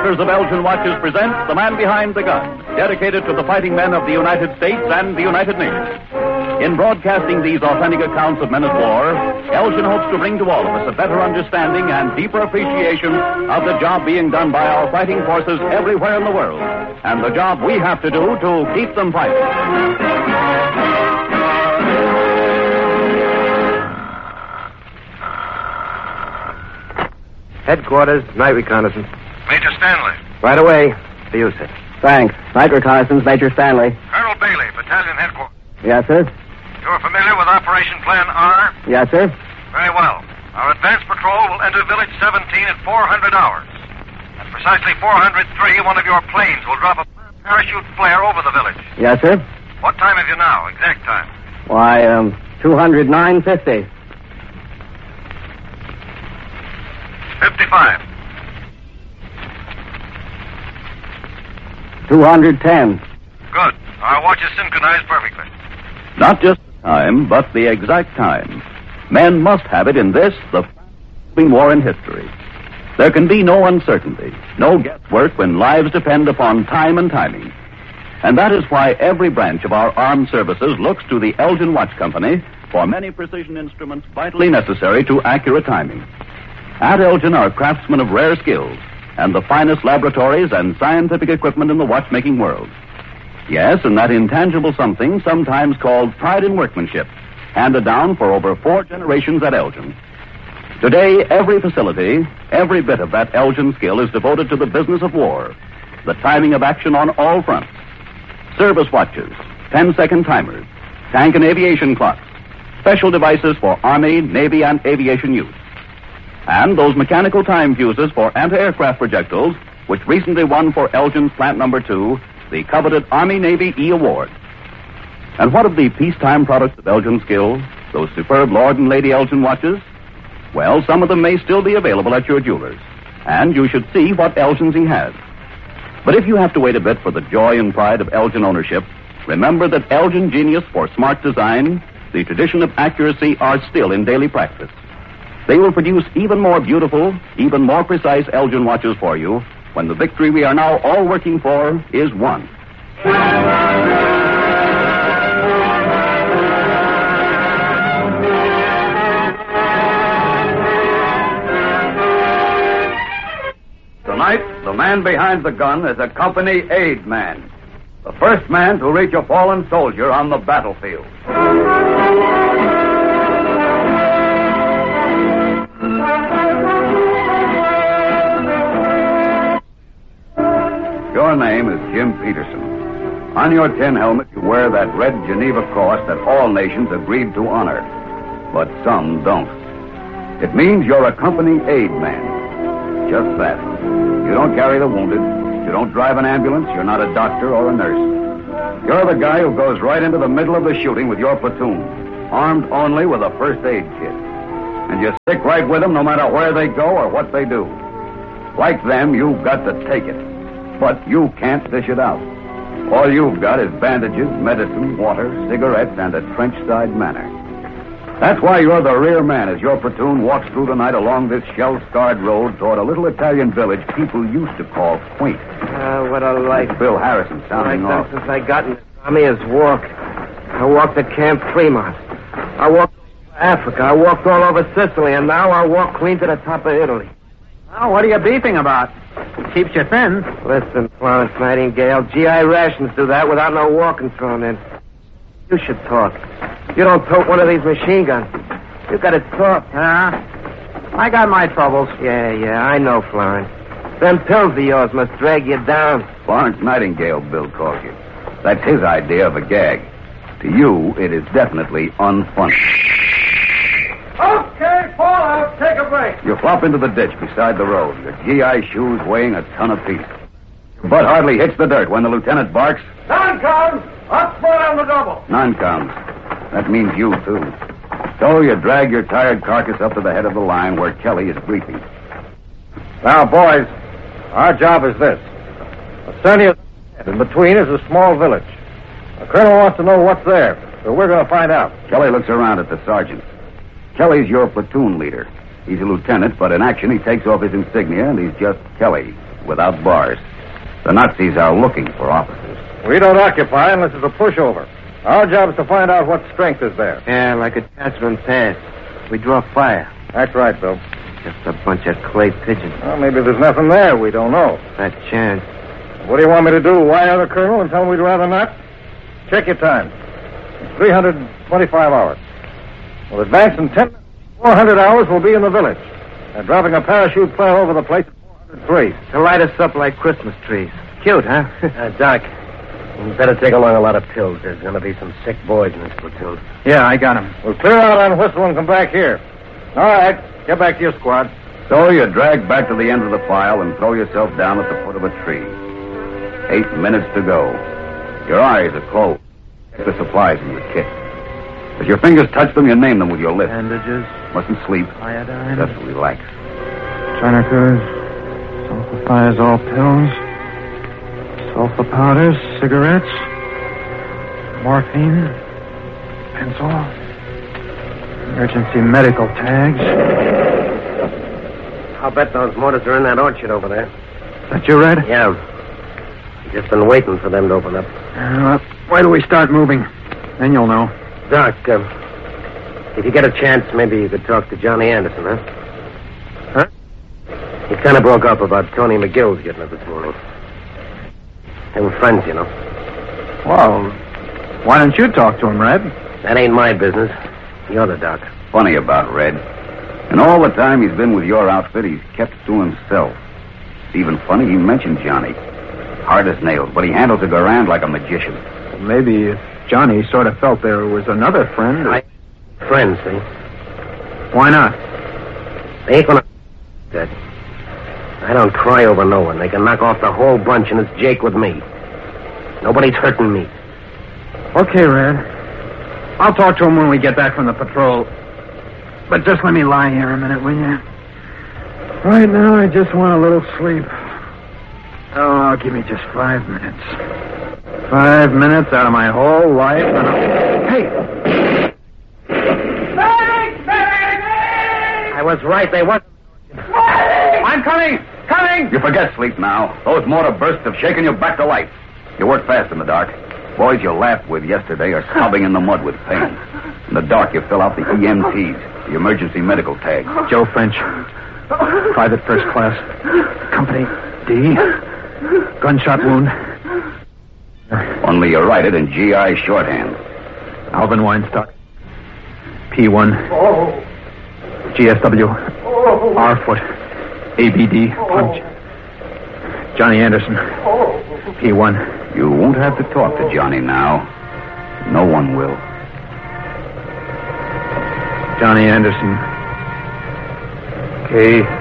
makers of Elgin watches present The Man Behind the Gun, dedicated to the fighting men of the United States and the United Nations. In broadcasting these authentic accounts of men at war, Elgin hopes to bring to all of us a better understanding and deeper appreciation of the job being done by our fighting forces everywhere in the world, and the job we have to do to keep them fighting. Headquarters, night reconnaissance. Major Stanley. Right away. To you, sir. Thanks. Night reconnaissance, Major Stanley. Colonel Bailey, Battalion Headquarters. Yes, sir. You're familiar with Operation Plan R? Yes, sir. Very well. Our advance patrol will enter Village 17 at 400 hours. At precisely 403, one of your planes will drop a parachute flare over the village. Yes, sir. What time have you now? Exact time. Why, 209:50. 55. 210. Good. Our watch is synchronized perfectly. Not just the time, but the exact time. Men must have it in this, the fastest war in history. There can be no uncertainty, no guesswork when lives depend upon time and timing. And that is why every branch of our armed services looks to the Elgin Watch Company for many precision instruments vitally necessary to accurate timing. At Elgin are craftsmen of rare skills and the finest laboratories and scientific equipment in the watchmaking world. Yes, and that intangible something sometimes called pride in workmanship, handed down for over 4 generations at Elgin. Today, every facility, every bit of that Elgin skill is devoted to the business of war, the timing of action on all fronts. Service watches, 10-second timers, tank and aviation clocks, special devices for Army, Navy, and aviation use. And those mechanical time fuses for anti-aircraft projectiles, which recently won for Elgin's Plant Number 2 the coveted Army-Navy E Award. And what of the peacetime products of Elgin skill, those superb Lord and Lady Elgin watches? Well, some of them may still be available at your jeweler's, and you should see what Elgin's he has. But if you have to wait a bit for the joy and pride of Elgin ownership, remember that Elgin genius for smart design, the tradition of accuracy are still in daily practice. They will produce even more beautiful, even more precise Elgin watches for you when the victory we are now all working for is won. Tonight, the man behind the gun is a company aid man. The first man to reach a fallen soldier on the battlefield. Your name is Jim Peterson. On your tin helmet, you wear that red Geneva cross that all nations agreed to honor. But some don't. It means you're a company aid man. Just that. You don't carry the wounded. You don't drive an ambulance. You're not a doctor or a nurse. You're the guy who goes right into the middle of the shooting with your platoon, armed only with a first aid kit. And you stick right with them no matter where they go or what they do. Like them, you've got to take it. But you can't dish it out. All you've got is bandages, medicine, water, cigarettes, and a trench-side manner. That's why you're the rear man as your platoon walks through the night along this shell-scarred road toward a little Italian village people used to call quaint. What a life. Bill Harrison sounding off. Since I got in the Army is walk. I walked at Camp Fremont. I walked Africa. I walked all over Sicily, and now I walk clean to the top of Italy. Oh, what are you beefing about? Keeps you thin. Listen, Florence Nightingale, GI rations do that without no walking thrown in. You should talk. You don't tote one of these machine guns. You got to talk. I got my troubles. Yeah, I know, Florence. Them pills of yours must drag you down. Florence Nightingale, Bill calls you. That's his idea of a gag. To you, it is definitely unfunny. Okay, fall out. Take a break. You flop into the ditch beside the road, your GI shoes weighing a ton apiece. Your butt hardly hits the dirt when the lieutenant barks. Non-coms, up front on the double. None comes. That means you, too. So you drag your tired carcass up to the head of the line where Kelly is briefing. Now, boys, our job is this. Arsenia, in between is a small village. The colonel wants to know what's there, so we're going to find out. Kelly looks around at the sergeant. Kelly's your platoon leader. He's a lieutenant, but in action he takes off his insignia, and he's just Kelly, without bars. The Nazis are looking for officers. We don't occupy unless it's a pushover. Our job is to find out what strength is there. Yeah, like a Tasman Pass. We draw fire. That's right, Bill. Just a bunch of clay pigeons. Well, maybe there's nothing there. We don't know. That chance. What do you want me to do? Wire the colonel and tell him we'd rather not? Check your time. It's 325 hours. We'll advance in 10 minutes. 400 hours we'll be in the village. They're dropping a parachute flare over the place at 403. To light us up like Christmas trees. Cute, huh? Doc, you better take along a lot of pills. There's going to be some sick boys in this platoon. Yeah, I got him. We'll clear out on Whistle and come back here. All right. Get back to your squad. So you drag back to the end of the file and throw yourself down at the foot of a tree. 8 minutes to go. Your eyes are closed. Check the supplies in the kit. As your fingers touch them, you name them with your lips. Bandages, Mustn't sleep. iodine, Just relax. tourniquets, sulfathiazole pills, sulfa powders, cigarettes, morphine, pencil, emergency medical tags. I'll bet those mortars are in that orchard over there. That you read? Yeah. Just been waiting for them to open up. Why do we start moving? Then you'll know. Doc, if you get a chance, maybe you could talk to Johnny Anderson, huh? Huh? He kind of broke up about Tony McGill's getting up this morning. They were friends, you know. Well, why don't you talk to him, Red? That ain't my business. You're the doc. Funny about Red. And all the time he's been with your outfit, he's kept to himself. It's even funny he mentioned Johnny. Hard as nails, but he handles a Garand like a magician. Maybe if Johnny sort of felt there was another friend. Friends, see? Why not? They ain't gonna that. I don't cry over no one. They can knock off the whole bunch, and it's Jake with me. Nobody's hurting me. Okay, Red. I'll talk to him when we get back from the patrol. But just let me lie here a minute, will you? Right now, I just want a little sleep. Oh, give me just 5 minutes. 5 minutes out of my whole life, and I'll... Hey! I was right. They wasn't. I'm coming! Coming! You forget sleep now. Those mortar bursts have shaken you back to life. You work fast in the dark. Boys you laughed with yesterday are sobbing in the mud with pain. In the dark, you fill out the EMTs, the emergency medical tag. Joe French. Private first class. Company D. Gunshot wound. Only you write it in GI shorthand. Alvin Weinstock. P1. GSW. R-foot. ABD. Punch. Johnny Anderson. P1. You won't have to talk to Johnny now. No one will. Johnny Anderson. K.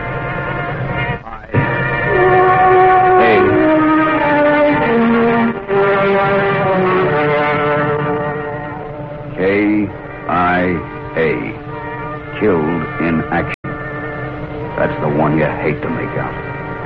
K-I-A. Killed in action. That's the one you hate to make out.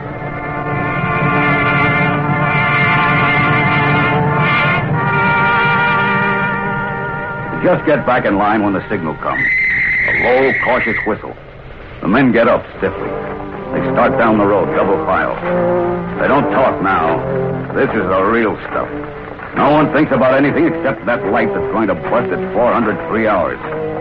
You just get back in line when the signal comes. A low, cautious whistle. The men get up stiffly. They start down the road, double file. They don't talk now. This is the real stuff. No one thinks about anything except that light that's going to bust at 403 hours.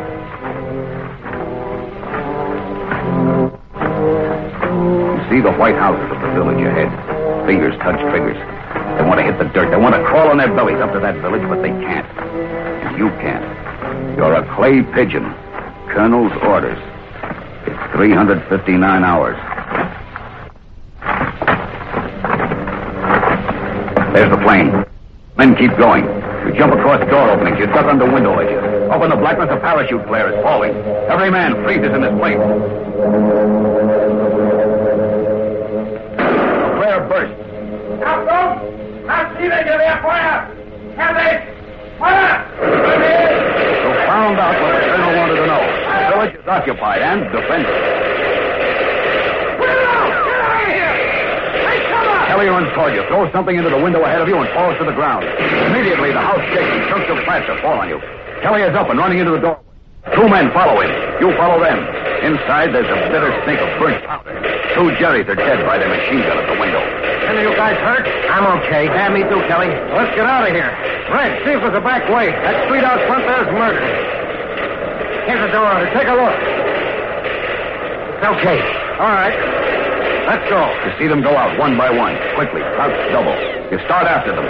You see the white houses of the village ahead. Fingers touch triggers. They want to hit the dirt. They want to crawl on their bellies up to that village, but they can't. And you can't. You're a clay pigeon. Colonel's orders. It's 359 hours. There's the plane. Men keep going. You jump across door openings. You duck under window ledges. Up in the blackness, a parachute flare is falling. Every man freezes in his place. The flare bursts. Now go! Now see they get their fire! Have they? Fire! So found out what the colonel wanted to know. The village is occupied and defended. Put it out! Get out of here! Hey, come on! Kelly runs toward you, throws something into the window ahead of you, and falls to the ground. Immediately, the house shakes and chunks of plaster fall on you. Kelly is up and running into the doorway. 2 men follow him. You follow them. Inside, there's a bitter stink of burnt powder. 2 Jerrys are dead by their machine gun at the window. Any of you guys hurt? I'm okay. Yeah, me too, Kelly. Let's get out of here. Red, see if there's a back way. That street out front there's murder. Here's the door. Take a look. It's okay. All right. Let's go. You see them go out one by one, quickly, crouch double. You start after them.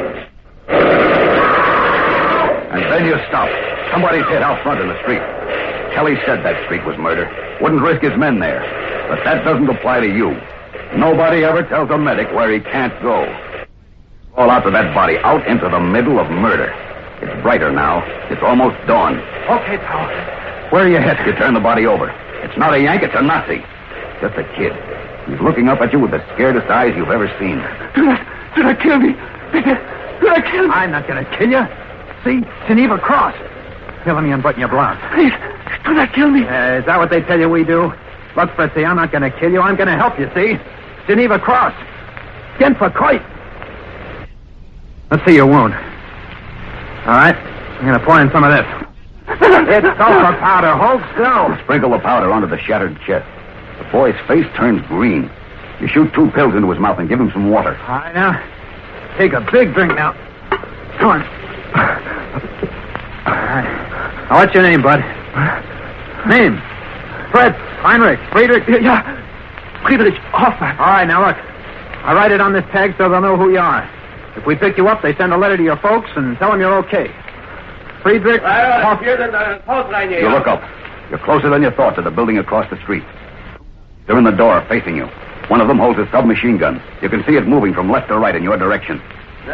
And then you stop. Somebody's hit out front in the street. Kelly said that street was murder. Wouldn't risk his men there. But that doesn't apply to you. Nobody ever tells a medic where he can't go. Fall out to that body, out into the middle of murder. It's brighter now. It's almost dawn. Okay, pal. Where are you headed? You turn the body over. It's not a Yank, it's a Nazi. Just a kid. He's looking up at you with the scaredest eyes you've ever seen. Do not kill me. Do not kill me. I'm not going to kill you. See? Geneva Cross. Here, let me unbutton your blouse. Please, do not kill me. Is that what they tell you we do? Look, Fritzy, I'm not going to kill you. I'm going to help you, see? Geneva Cross. Genfer Kreuz. Let's see your wound. All right. I'm going to pour in some of this. It's sulfur powder. Hold still. Sprinkle the powder onto the shattered chest. The boy's face turns green. You shoot 2 pills into his mouth and give him some water. All right, now. Take a big drink now. Come on. All right. Now, what's your name, bud? Name? Fred. Heinrich. Friedrich. Yeah. Friedrich Hoffman. All right, now look. I write it on this tag so they'll know who you are. If we pick you up, they send a letter to your folks and tell them you're okay. Friedrich Hoffman. You look up. You're closer than you thought to the building across the street. They're in the door, facing you. One of them holds a submachine gun. You can see it moving from left to right in your direction. You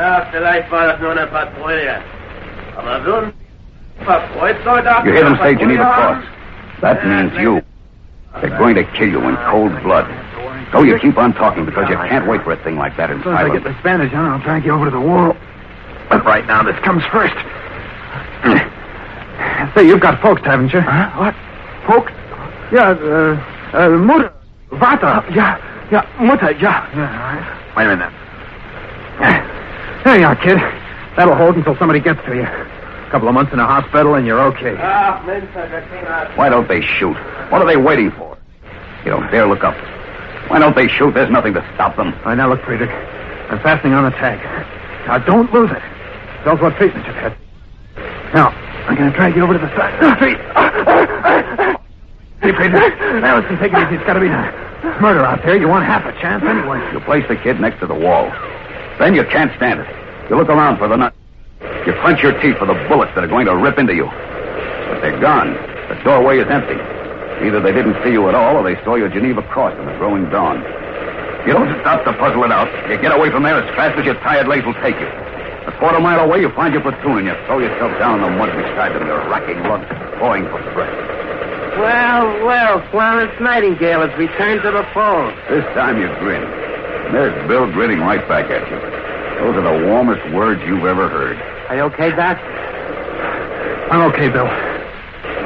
hear them say Geneva Cross. That means you. They're going to kill you in cold blood. So you keep on talking because you can't wait for a thing like that in As soon as I silence. get this bandage on, I'll drag you over to the wall. But right now, this comes first. Say, you've got folks, haven't you? What? Folks? Yeah, Mutter. Vater. Yeah, Mutter, yeah. Yeah, all right. Wait a minute. There you are, kid. That'll hold until somebody gets to you. A couple of months in a hospital and you're okay. Why don't they shoot? What are they waiting for? You don't dare look up. Why don't they shoot? There's nothing to stop them. All right, now look, Friedrich. I'm fastening on the tag. Now, don't lose it. Tells what treatment you've had. Now, I'm going to drag you over to the side of the street. Hey, Friedrich. Now, listen, take it easy. It's got to be done. Murder out there. You want half a chance anyway. You place the kid next to the wall. Then you can't stand it. You look around for the nut. You clench your teeth for the bullets that are going to rip into you. But they're gone. The doorway is empty. Either they didn't see you at all, or they saw your Geneva Cross in the growing dawn. You don't stop to puzzle it out. You get away from there as fast as your tired legs will take you. A quarter-mile away, you find your platoon, and you throw yourself down in the mud beside them, your racking lungs clawing for breath. Well, Florence Nightingale has returned to the fold. This time you grin. And there's Bill grinning right back at you. Those are the warmest words you've ever heard. Are you okay, Doc? I'm okay, Bill.